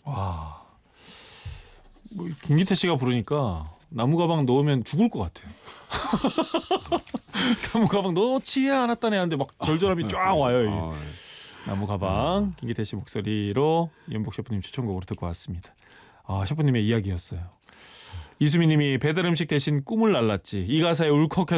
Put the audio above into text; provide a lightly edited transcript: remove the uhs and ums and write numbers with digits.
와, 뭐 김기태 씨가 부르니까 나무 가방 넣으면 죽을 것 같아요. 나무 가방 넣지 않았다네 하는데 막 절절함이 쫙 와요. 이게. 나무 가방 김기태 씨 목소리로 이은복 셰프님 추천곡으로 듣고 왔습니다. 아, 셰프님의 이야기였어요. 이수미님이 배달 음식 대신 꿈을 날랐지. 이 가사에 울컥해서